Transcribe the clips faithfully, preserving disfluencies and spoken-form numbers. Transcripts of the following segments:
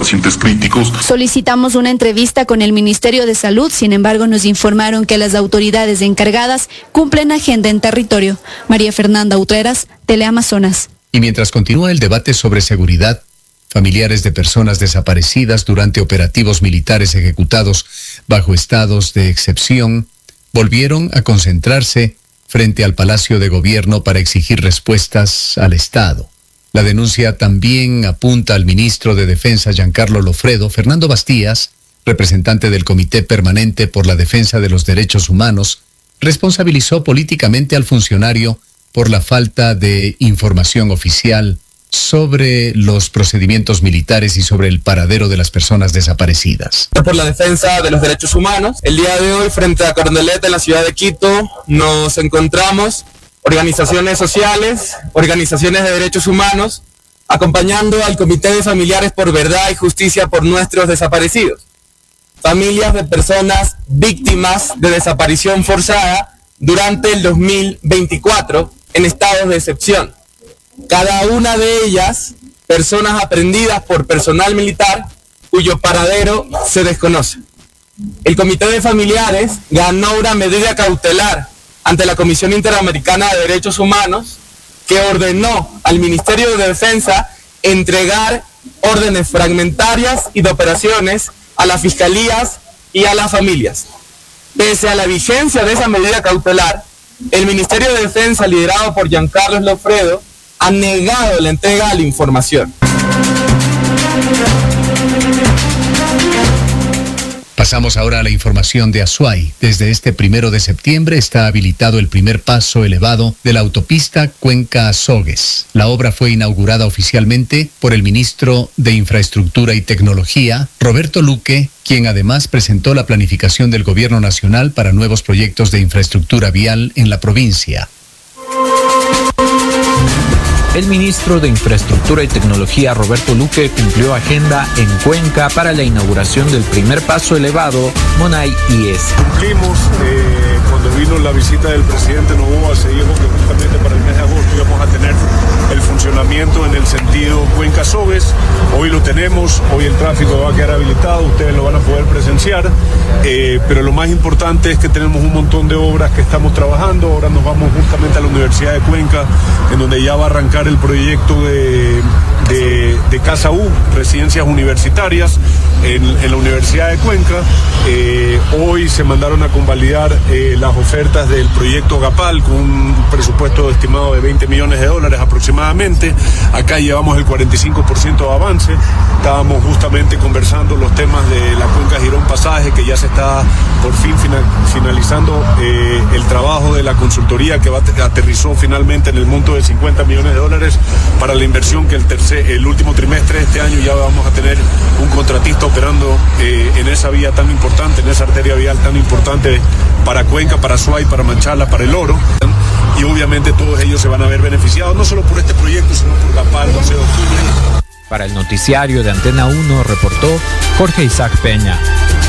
pacientes críticos. Solicitamos una entrevista con el Ministerio de Salud, sin embargo nos informaron que las autoridades encargadas cumplen agenda en territorio. María Fernanda Utreras, Teleamazonas. Y mientras continúa el debate sobre seguridad, familiares de personas desaparecidas durante operativos militares ejecutados bajo estados de excepción volvieron a concentrarse frente al Palacio de Gobierno para exigir respuestas al Estado. La denuncia también apunta al ministro de Defensa Giancarlo Lofredo. Fernando Bastías, representante del Comité Permanente por la Defensa de los Derechos Humanos, responsabilizó políticamente al funcionario por la falta de información oficial sobre los procedimientos militares y sobre el paradero de las personas desaparecidas. Por la defensa de los derechos humanos, el día de hoy frente a Corneleta en la ciudad de Quito nos encontramos organizaciones sociales, organizaciones de derechos humanos, acompañando al Comité de Familiares por Verdad y Justicia por nuestros desaparecidos. Familias de personas víctimas de desaparición forzada durante el dos mil veinticuatro en estados de excepción. Cada una de ellas, personas aprehendidas por personal militar cuyo paradero se desconoce. El Comité de Familiares ganó una medida cautelar ante la Comisión Interamericana de Derechos Humanos que ordenó al Ministerio de Defensa entregar órdenes fragmentarias y de operaciones a las fiscalías y a las familias. Pese a la vigencia de esa medida cautelar, el Ministerio de Defensa, liderado por Giancarlo Lofredo, ha negado la entrega de la información. Pasamos ahora a la información de Azuay. Desde este primero de septiembre está habilitado el primer paso elevado de la autopista Cuenca-Azogues. La obra fue inaugurada oficialmente por el ministro de Infraestructura y Tecnología, Roberto Luque, quien además presentó la planificación del Gobierno Nacional para nuevos proyectos de infraestructura vial en la provincia. El ministro de Infraestructura y Tecnología, Roberto Luque, cumplió agenda en Cuenca para la inauguración del primer paso elevado Monay-I E S. Cumplimos, eh, cuando vino la visita del presidente Noboa, se dijo que justamente para el mes de agosto íbamos a tener el funcionamiento en el sentido Cuenca-Azogues. Hoy lo tenemos, hoy el tráfico va a quedar habilitado, ustedes lo van a poder presenciar, eh, pero lo más importante es que tenemos un montón de obras que estamos trabajando. Ahora nos vamos justamente a la Universidad de Cuenca, en donde ya va a arrancar el proyecto de, de, de Casa U, residencias universitarias en, en la Universidad de Cuenca. Eh, hoy se mandaron a convalidar eh, las ofertas del proyecto GAPAL con un presupuesto estimado de veinte millones de dólares aproximadamente. Acá llevamos el cuarenta y cinco por ciento de avance. Estábamos justamente conversando los temas de la Cuenca Girón Pasaje, que ya se está por fin final, finalizando eh, el trabajo de la consultoría que va, aterrizó finalmente en el monto de cincuenta millones de dólares para la inversión que el, tercer, el último trimestre de este año ya vamos a tener un contratista operando eh, en esa vía tan importante, en esa arteria vial tan importante para Cuenca, para Azuay, para Machala, para El Oro. Y obviamente todos ellos se van a ver beneficiados, no solo por este proyecto, sino por GAPAL, doce de octubre. Para el noticiario de Antena uno reportó Jorge Isaac Peña.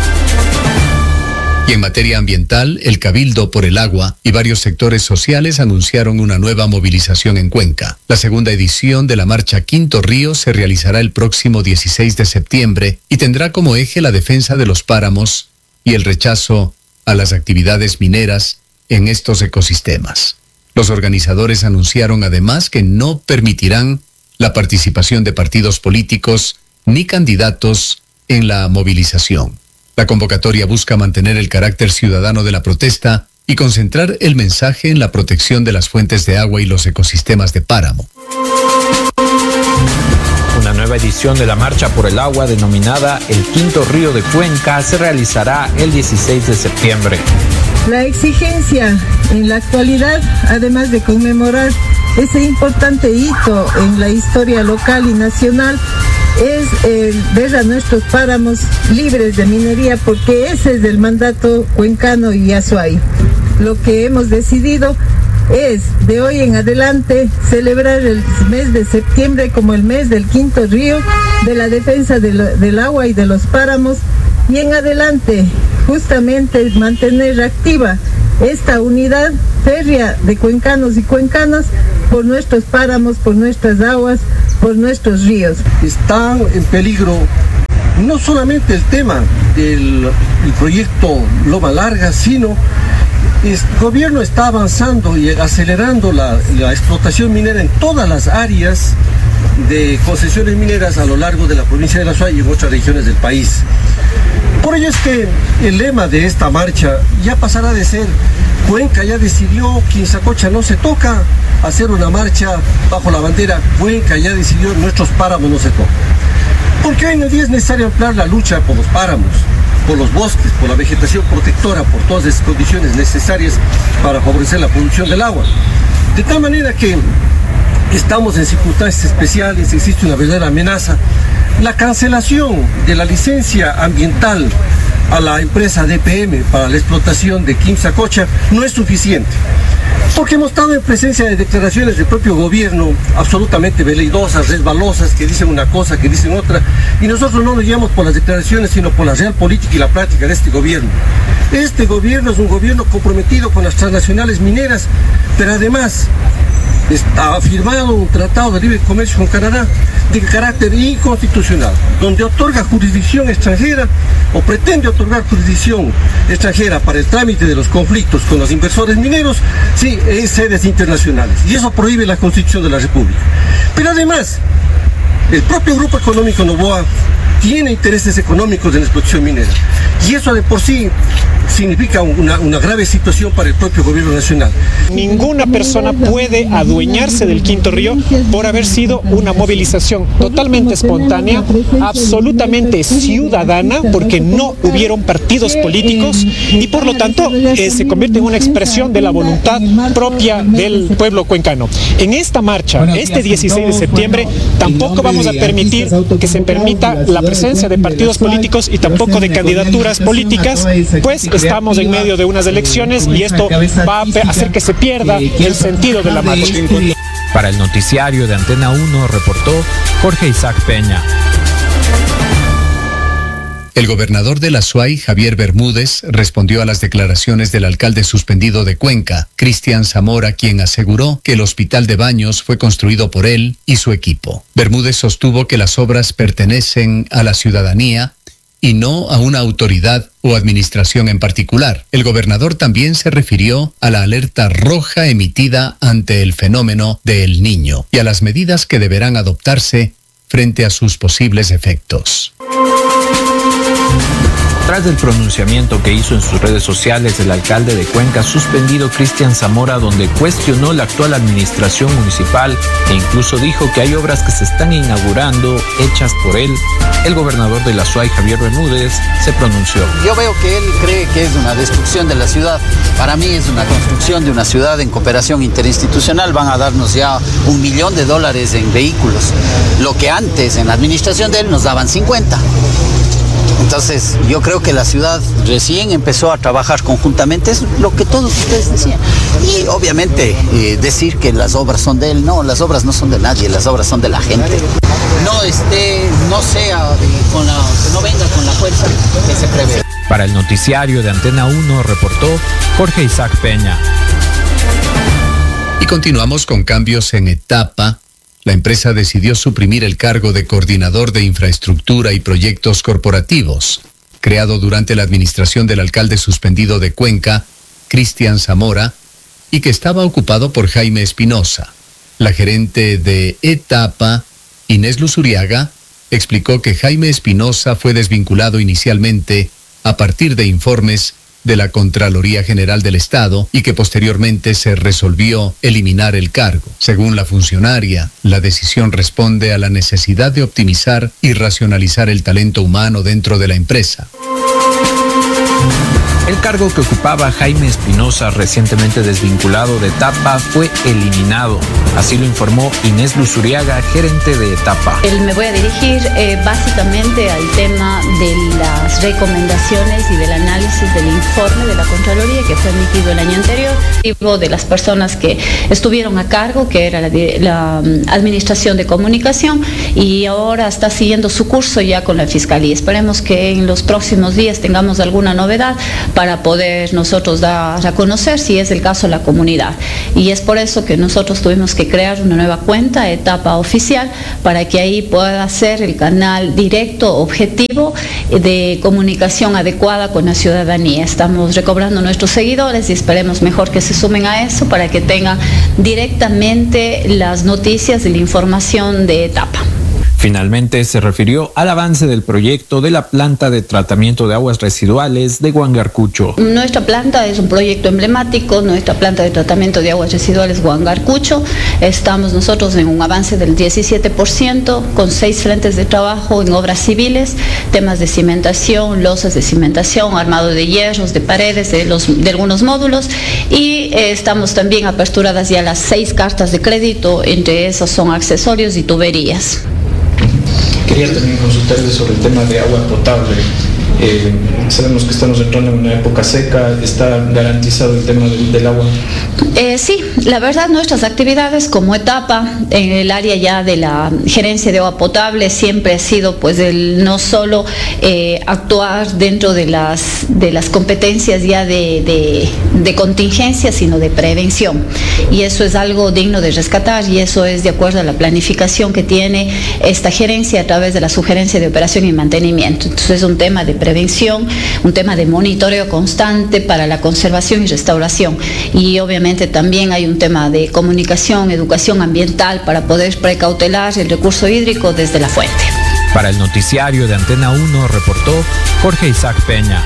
Y en materia ambiental, el Cabildo por el Agua y varios sectores sociales anunciaron una nueva movilización en Cuenca. La segunda edición de la marcha Quinto Río se realizará el próximo dieciséis de septiembre y tendrá como eje la defensa de los páramos y el rechazo a las actividades mineras en estos ecosistemas. Los organizadores anunciaron además que no permitirán la participación de partidos políticos ni candidatos en la movilización. La convocatoria busca mantener el carácter ciudadano de la protesta y concentrar el mensaje en la protección de las fuentes de agua y los ecosistemas de páramo. Una nueva edición de la Marcha por el Agua, denominada el Quinto Río de Cuenca, se realizará el dieciséis de septiembre. La exigencia en la actualidad, además de conmemorar ese importante hito en la historia local y nacional, es eh, ver a nuestros páramos libres de minería, porque ese es el mandato cuencano y Azuay. Lo que hemos decidido es de hoy en adelante celebrar el mes de septiembre como el mes del Quinto Río, de la defensa de lo, del agua y de los páramos, y en adelante justamente mantener activa esta unidad férrea de cuencanos y cuencanas por nuestros páramos, por nuestras aguas, por nuestros ríos. Están en peligro no solamente el tema del el proyecto Loma Larga, sino el gobierno está avanzando y acelerando la, la explotación minera en todas las áreas de concesiones mineras a lo largo de la provincia de La Suay y en otras regiones del país. Por ello es que el lema de esta marcha ya pasará de ser Cuenca ya decidió, Quinsacocha no se toca, hacer una marcha bajo la bandera Cuenca ya decidió, nuestros páramos no se tocan. Porque hoy en día es necesario ampliar la lucha por los páramos, por los bosques, por la vegetación protectora, por todas las condiciones necesarias para favorecer la producción del agua. De tal manera que estamos en circunstancias especiales, existe una verdadera amenaza. La cancelación de la licencia ambiental a la empresa D P M para la explotación de Quimsacocha no es suficiente, porque hemos estado en presencia de declaraciones del propio gobierno absolutamente veleidosas, resbalosas, que dicen una cosa, que dicen otra, y nosotros no nos guiamos por las declaraciones, sino por la real política y la práctica de este gobierno. Este gobierno es un gobierno comprometido con las transnacionales mineras, pero además ha firmado un tratado de libre comercio con Canadá de carácter inconstitucional, donde otorga jurisdicción extranjera o pretende otorgar jurisdicción extranjera para el trámite de los conflictos con los inversores mineros, sí, en sedes internacionales. Y eso prohíbe la Constitución de la República. Pero además, el propio Grupo Económico Noboa tiene intereses económicos en la explotación minera. Y eso de por sí significa una, una grave situación para el propio gobierno nacional. Ninguna persona puede adueñarse del Quinto Río por haber sido una movilización totalmente espontánea, absolutamente ciudadana, porque no hubieron partidos políticos y por lo tanto eh, se convierte en una expresión de la voluntad propia del pueblo cuencano. En esta marcha, este dieciséis de septiembre, tampoco vamos a permitir que se permita la presencia de partidos políticos y tampoco de candidaturas políticas, pues estamos en medio de unas elecciones y esto va a hacer que se pierda el sentido de la marcha. Para el noticiario de Antena uno reportó Jorge Isaac Peña. El gobernador de La Suay, Javier Bermúdez, respondió a las declaraciones del alcalde suspendido de Cuenca, Cristian Zamora, quien aseguró que el hospital de Baños fue construido por él y su equipo. Bermúdez sostuvo que las obras pertenecen a la ciudadanía y no a una autoridad o administración en particular. El gobernador también se refirió a la alerta roja emitida ante el fenómeno de El Niño y a las medidas que deberán adoptarse frente a sus posibles efectos. Tras el pronunciamiento que hizo en sus redes sociales el alcalde de Cuenca suspendido Cristian Zamora, donde cuestionó la actual administración municipal e incluso dijo que hay obras que se están inaugurando hechas por él, el gobernador de La Suay, Javier Bermúdez, se pronunció. Yo veo que él cree que es una destrucción de la ciudad. Para mí es una construcción de una ciudad en cooperación interinstitucional. Van a darnos ya un millón de dólares en vehículos, lo que antes en la administración de él nos daban cincuenta. Entonces, yo creo que la ciudad recién empezó a trabajar conjuntamente, es lo que todos ustedes decían. Y obviamente eh, decir que las obras son de él, no, las obras no son de nadie, las obras son de la gente. No esté, no sea, de, con la, que no venga con la fuerza que se prevé. Para el noticiario de Antena uno reportó Jorge Isaac Peña. Y continuamos con cambios en etapa. La empresa decidió suprimir el cargo de coordinador de infraestructura y proyectos corporativos, creado durante la administración del alcalde suspendido de Cuenca, Cristian Zamora, y que estaba ocupado por Jaime Espinosa. La gerente de Etapa, Inés Luzuriaga, explicó que Jaime Espinosa fue desvinculado inicialmente a partir de informes de la Contraloría General del Estado y que posteriormente se resolvió eliminar el cargo. Según la funcionaria, la decisión responde a la necesidad de optimizar y racionalizar el talento humano dentro de la empresa. El cargo que ocupaba Jaime Espinosa, recientemente desvinculado de Etapa, fue eliminado. Así lo informó Inés Luzuriaga, gerente de Etapa. El, me voy a dirigir eh, básicamente al tema de las recomendaciones y del análisis del informe de la Contraloría que fue emitido el año anterior, de las personas que estuvieron a cargo, que era la, la um, Administración de Comunicación, y ahora está siguiendo su curso ya con la Fiscalía. Esperemos que en los próximos días tengamos alguna novedad para poder nosotros dar a conocer, si es el caso, la comunidad. Y es por eso que nosotros tuvimos que crear una nueva cuenta, Etapa Oficial, para que ahí pueda ser el canal directo, objetivo, de comunicación adecuada con la ciudadanía. Estamos recobrando nuestros seguidores y esperemos mejor que se sumen a eso para que tengan directamente las noticias y la información de Etapa. Finalmente se refirió al avance del proyecto de la planta de tratamiento de aguas residuales de Huangarcucho. Nuestra planta es un proyecto emblemático, nuestra planta de tratamiento de aguas residuales Huangarcucho. Estamos nosotros en un avance del diecisiete por ciento con seis frentes de trabajo en obras civiles, temas de cimentación, losas de cimentación, armado de hierros, de paredes, de, los, de algunos módulos, y eh, estamos también aperturadas ya las seis cartas de crédito, entre esos son accesorios y tuberías. Quería también consultarle sobre el tema de agua potable. Eh, sabemos que estamos entrando en una época seca, ¿está garantizado el tema del, del agua? Eh, sí, la verdad nuestras actividades como Etapa en el área ya de la gerencia de agua potable siempre ha sido pues el no solo eh, actuar dentro de las, de las competencias ya de, de, de contingencia, sino de prevención, y eso es algo digno de rescatar, y eso es de acuerdo a la planificación que tiene esta gerencia a través de la sugerencia de operación y mantenimiento. Entonces es un tema de prevención, un tema de monitoreo constante para la conservación y restauración, y obviamente también hay un tema de comunicación, educación ambiental para poder precautelar el recurso hídrico desde la fuente. Para el noticiario de Antena uno reportó Jorge Isaac Peña.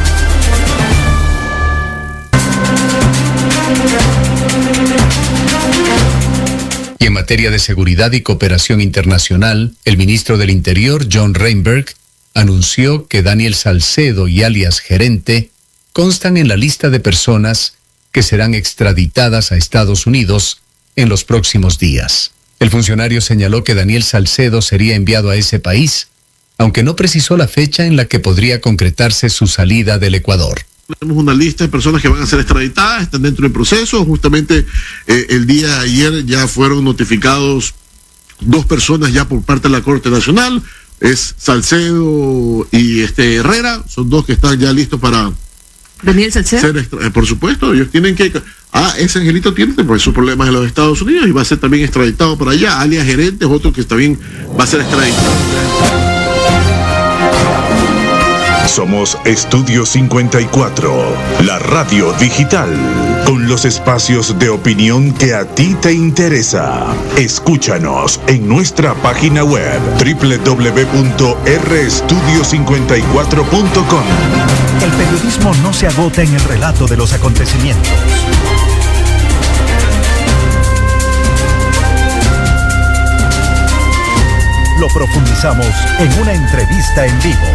Y en materia de seguridad y cooperación internacional, el ministro del Interior, John Reinberg, anunció que Daniel Salcedo y alias Gerente constan en la lista de personas que serán extraditadas a Estados Unidos en los próximos días. El funcionario señaló que Daniel Salcedo sería enviado a ese país, aunque no precisó la fecha en la que podría concretarse su salida del Ecuador. Tenemos una lista de personas que van a ser extraditadas, están dentro del proceso. Justamente eh, el día de ayer ya fueron notificados dos personas ya por parte de la Corte Nacional. Es Salcedo y este Herrera, son dos que están ya listos para Daniel Salcedo. Ser extra, por supuesto, ellos tienen que... Ah, ese Angelito tiene pues, sus problemas en los Estados Unidos y va a ser también extraditado para allá. Alias Gerente es otro que también va a ser extraditado. Somos Estudio cincuenta y cuatro, la radio digital, con los espacios de opinión que a ti te interesa. Escúchanos en nuestra página web doble u doble u doble u punto r estudio cincuenta y cuatro punto com. El periodismo no se agota en el relato de los acontecimientos. Lo profundizamos en una entrevista en vivo.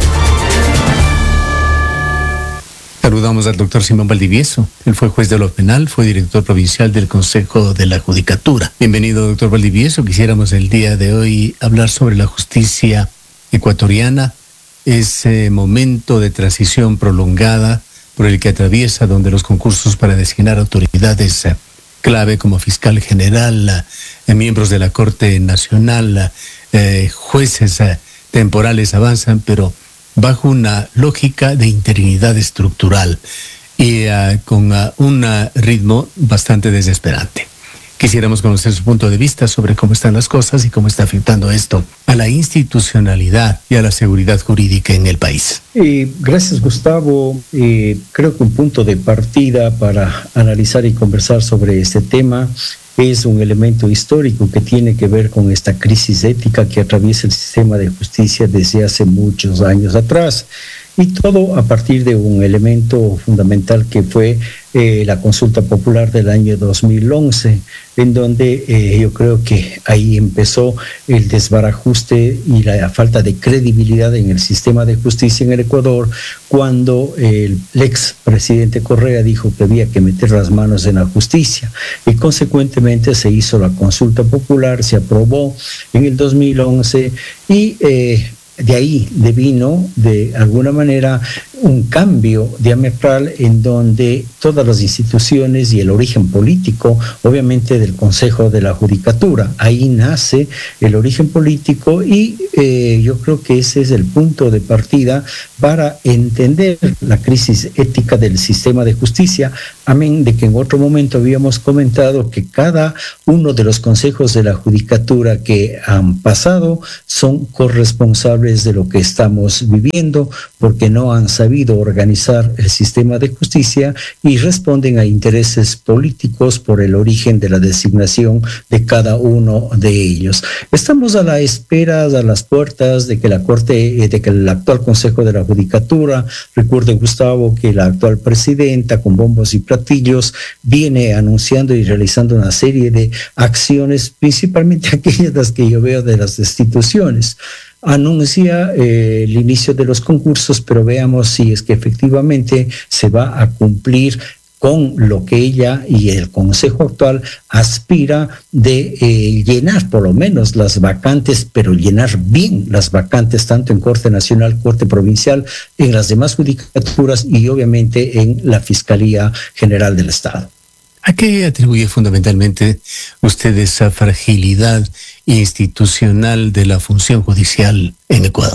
Saludamos al doctor Simón Valdivieso. Él fue juez de lo penal, fue director provincial del Consejo de la Judicatura. Bienvenido, doctor Valdivieso. Quisiéramos el día de hoy hablar sobre la justicia ecuatoriana, ese momento de transición prolongada por el que atraviesa, donde los concursos para designar autoridades clave como fiscal general, eh, miembros de la Corte Nacional, eh, jueces eh, temporales avanzan, pero bajo una lógica de interinidad estructural y uh, con uh, un uh, ritmo bastante desesperante. Quisiéramos conocer su punto de vista sobre cómo están las cosas y cómo está afectando esto a la institucionalidad y a la seguridad jurídica en el país. Eh, gracias, Gustavo. Eh, creo que un punto de partida para analizar y conversar sobre este tema es un elemento histórico que tiene que ver con esta crisis ética que atraviesa el sistema de justicia desde hace muchos años atrás. Y todo a partir de un elemento fundamental que fue eh, la consulta popular del año dos mil once, en donde eh, yo creo que ahí empezó el desbarajuste y la falta de credibilidad en el sistema de justicia en el Ecuador, cuando el ex presidente Correa dijo que había que meter las manos en la justicia, y consecuentemente se hizo la consulta popular, se aprobó en el dos mil once y... Eh, De ahí devino, de alguna manera, un cambio diametral en donde todas las instituciones y el origen político, obviamente del Consejo de la Judicatura, ahí nace el origen político y eh, yo creo que ese es el punto de partida para entender la crisis ética del sistema de justicia, amén de que en otro momento habíamos comentado que cada uno de los consejos de la Judicatura que han pasado son corresponsables de lo que estamos viviendo porque no han sabido organizar el sistema de justicia y responden a intereses políticos por el origen de la designación de cada uno de ellos. Estamos a la espera, a las puertas de que la Corte, de que el actual Consejo de la Judicatura, recuerden, Gustavo, que la actual presidenta con bombos y platillos viene anunciando y realizando una serie de acciones, principalmente aquellas las que yo veo de las destituciones. Anuncia eh, el inicio de los concursos, pero veamos si es que efectivamente se va a cumplir con lo que ella y el Consejo actual aspira de eh, llenar por lo menos las vacantes, pero llenar bien las vacantes tanto en Corte Nacional, Corte Provincial, en las demás judicaturas y obviamente en la Fiscalía General del Estado. ¿A qué atribuye fundamentalmente usted esa fragilidad institucional de la función judicial en Ecuador?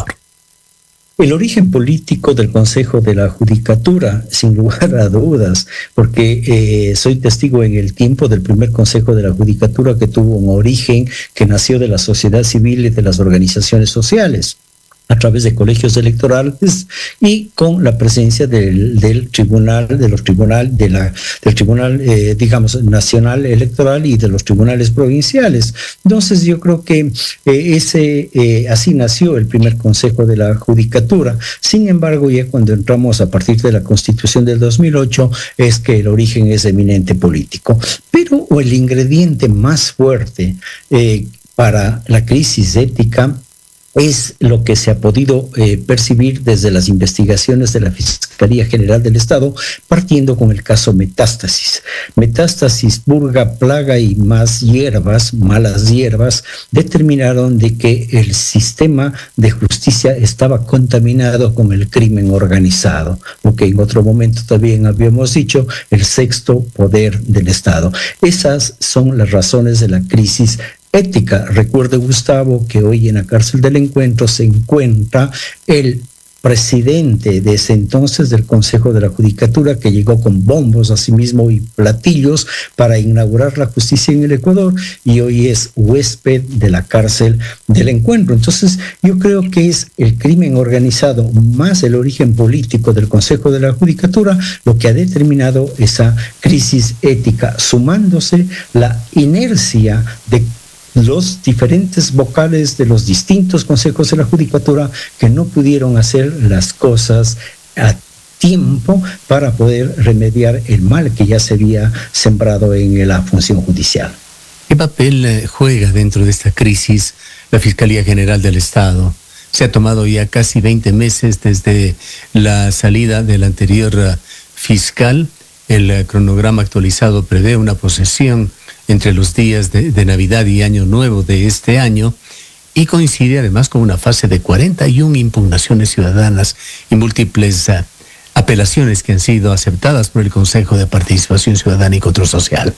El origen político del Consejo de la Judicatura, sin lugar a dudas, porque eh, soy testigo en el tiempo del primer Consejo de la Judicatura que tuvo un origen que nació de la sociedad civil y de las organizaciones sociales, a través de colegios electorales y con la presencia del, del tribunal, de los tribunal, de la, del tribunal, eh, digamos, nacional electoral y de los tribunales provinciales. Entonces yo creo que eh, ese, eh, así nació el primer Consejo de la Judicatura. Sin embargo, ya cuando entramos a partir de la Constitución del dos mil ocho, es que el origen es eminente político. Pero o el ingrediente más fuerte eh, para la crisis ética es lo que se ha podido eh, percibir desde las investigaciones de la Fiscalía General del Estado, partiendo con el caso Metástasis. Metástasis, purga, plaga y más hierbas, malas hierbas, determinaron de que el sistema de justicia estaba contaminado con el crimen organizado, lo que en otro momento también habíamos dicho, el sexto poder del Estado. Esas son las razones de la crisis ética. Recuerde, Gustavo, que hoy en la cárcel del Encuentro se encuentra el presidente de ese entonces del Consejo de la Judicatura, que llegó con bombos asimismo y platillos para inaugurar la justicia en el Ecuador, y hoy es huésped de la cárcel del Encuentro. Entonces yo creo que es el crimen organizado más el origen político del Consejo de la Judicatura lo que ha determinado esa crisis ética, sumándose la inercia de los diferentes vocales de los distintos consejos de la Judicatura que no pudieron hacer las cosas a tiempo para poder remediar el mal que ya se había sembrado en la función judicial. ¿Qué papel juega dentro de esta crisis la Fiscalía General del Estado? Se ha tomado ya casi veinte meses desde la salida del anterior fiscal. El cronograma actualizado prevé una posesión entre los días de, de Navidad y Año Nuevo de este año y coincide además con una fase de cuarenta y una impugnaciones ciudadanas y múltiples uh, apelaciones que han sido aceptadas por el Consejo de Participación Ciudadana y Control Social.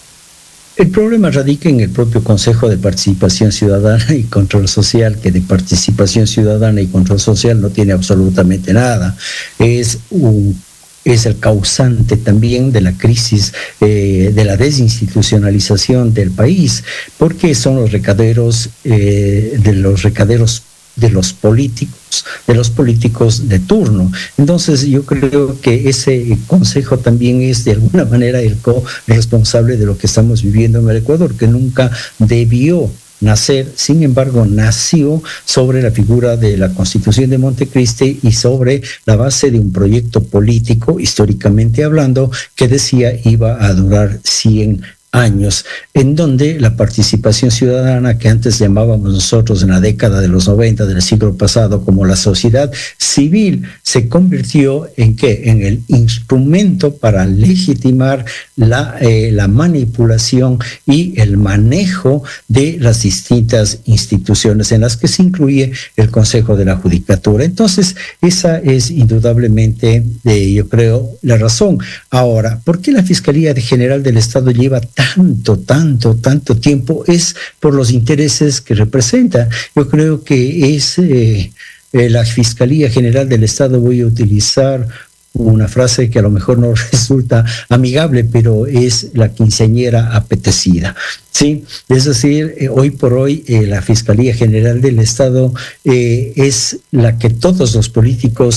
El problema radica en el propio Consejo de Participación Ciudadana y Control Social, que de participación ciudadana y control social no tiene absolutamente nada. Es un es el causante también de la crisis, eh, de la desinstitucionalización del país, porque son los recaderos, eh, de los recaderos de los políticos, de los políticos de turno. Entonces yo creo que ese consejo también es de alguna manera el co-responsable de lo que estamos viviendo en el Ecuador, que nunca debió nacer, sin embargo nació sobre la figura de la Constitución de Montecristi y sobre la base de un proyecto político, históricamente hablando, que decía iba a durar cien años, en donde la participación ciudadana, que antes llamábamos nosotros en la década de los noventa del siglo pasado como la sociedad civil, se convirtió en ¿qué? En el instrumento para legitimar la, eh, la manipulación y el manejo de las distintas instituciones, en las que se incluye el Consejo de la Judicatura. Entonces, esa es indudablemente, eh, yo creo, la razón. Ahora, ¿por qué la Fiscalía General del Estado lleva tanto, tanto, tanto tiempo? Es por los intereses que representa. Yo creo que es eh, eh, la Fiscalía General del Estado, voy a utilizar una frase que a lo mejor no resulta amigable, pero es la quinceañera apetecida. Sí, es decir, eh, hoy por hoy eh, la Fiscalía General del Estado eh, es la que todos los políticos